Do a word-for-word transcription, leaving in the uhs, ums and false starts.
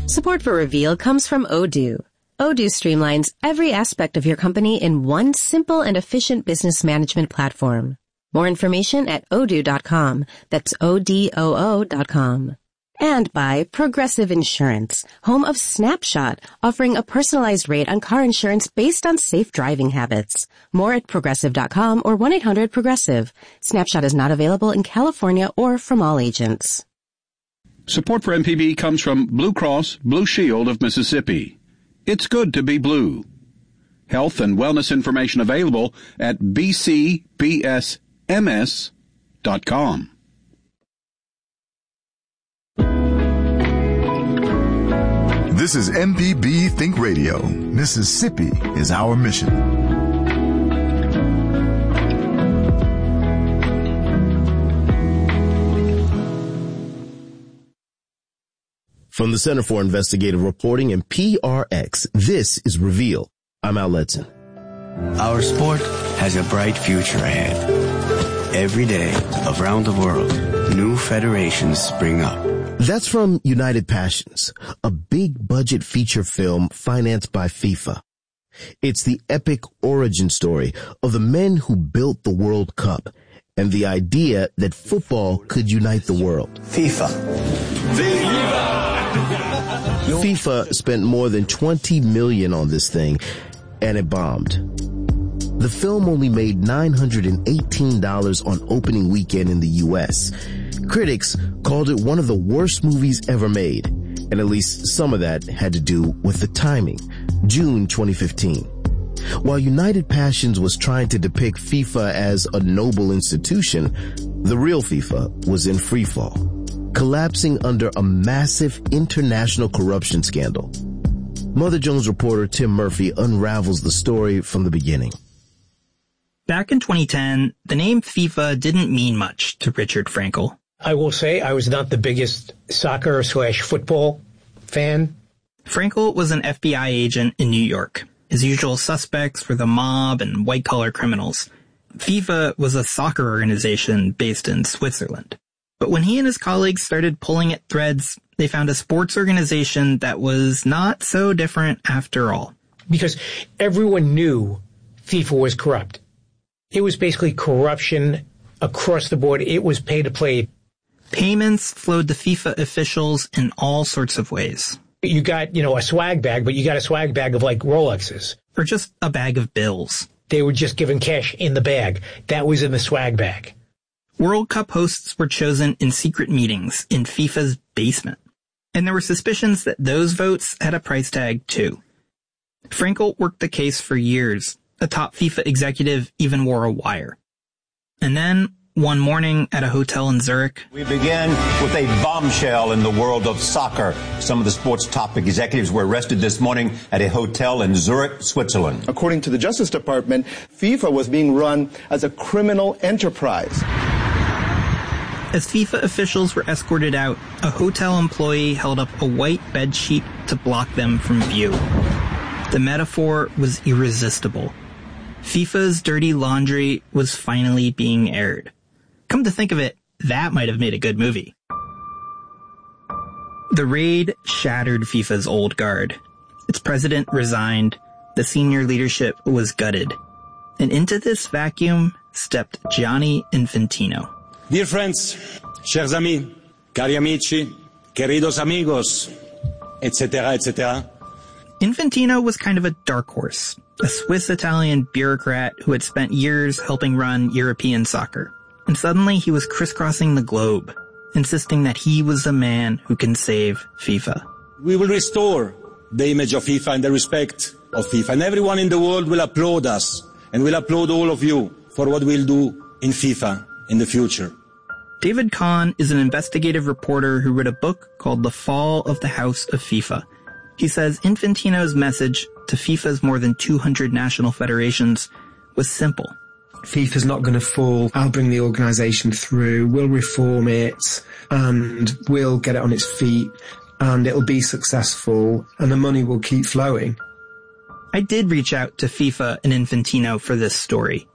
Support for Reveal comes from Odoo. Odoo streamlines every aspect of your company in one simple and efficient business management platform. More information at odoo dot com. That's O D O O dot com. And by Progressive Insurance, home of Snapshot, offering a personalized rate on car insurance based on safe driving habits. More at progressive dot com or one eight hundred progressive. Snapshot is not available in California or from all agents. Support for M P B comes from Blue Cross Blue Shield of Mississippi. It's good to be blue. Health and wellness information available at b c b s m s dot com. This is M P B Think Radio. Mississippi is our mission. From the Center for Investigative Reporting and P R X, this is Reveal. I'm Al Letson. Our sport has a bright future ahead. Every day, around the world, new federations spring up. That's from United Passions, a big-budget feature film financed by FIFA. It's the epic origin story of the men who built the World Cup and the idea that football could unite the world. FIFA. FIFA! FIFA spent more than twenty million dollars on this thing, and it bombed. The film only made nine hundred eighteen dollars on opening weekend in the U S. Critics called it one of the worst movies ever made, and at least some of that had to do with the timing. June twenty fifteen. While United Passions was trying to depict FIFA as a noble institution, the real FIFA was in freefall, collapsing under a massive international corruption scandal. Mother Jones reporter Tim Murphy unravels the story from the beginning. Back in twenty ten, the name FIFA didn't mean much to Richard Frankel. I will say I was not the biggest soccer slash football fan. Frankel was an F B I agent in New York. His usual suspects were the mob and white-collar criminals. FIFA was a soccer organization based in Switzerland. But when he and his colleagues started pulling at threads, they found a sports organization that was not so different after all. Because everyone knew FIFA was corrupt. It was basically corruption across the board. It was pay to play. Payments flowed to FIFA officials in all sorts of ways. You got, you know, a swag bag, but you got a swag bag of like Rolexes. Or just a bag of bills. They were just given cash in the bag. That was in the swag bag. World Cup hosts were chosen in secret meetings in FIFA's basement. And there were suspicions that those votes had a price tag too. Frankel worked the case for years. A top FIFA executive even wore a wire. And then, one morning at a hotel in Zurich, we begin with a bombshell in the world of soccer. Some of the sports top executives were arrested this morning at a hotel in Zurich, Switzerland. According to the Justice Department, FIFA was being run as a criminal enterprise. As FIFA officials were escorted out, a hotel employee held up a white bedsheet to block them from view. The metaphor was irresistible. FIFA's dirty laundry was finally being aired. Come to think of it, that might have made a good movie. The raid shattered FIFA's old guard. Its president resigned. The senior leadership was gutted. And into this vacuum stepped Gianni Infantino. Dear friends, chers amis, cari amici, queridos amigos, et cetera, et cetera. Infantino was kind of a dark horse, a Swiss-Italian bureaucrat who had spent years helping run European soccer. And suddenly he was crisscrossing the globe, insisting that he was the man who can save FIFA. We will restore the image of FIFA and the respect of FIFA, and everyone in the world will applaud us, and will applaud all of you for what we'll do in FIFA in the future. David Kahn is an investigative reporter who wrote a book called The Fall of the House of FIFA. He says Infantino's message to FIFA's more than two hundred national federations was simple. FIFA's not going to fall. I'll bring the organisation through. We'll reform it and we'll get it on its feet and it'll be successful and the money will keep flowing. I did reach out to FIFA and Infantino for this story.